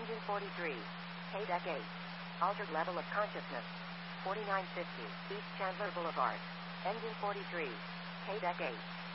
Engine 43. KDEC 8. Altered level of consciousness. 4950 East Chandler Boulevard. Engine 43. KDEC 8.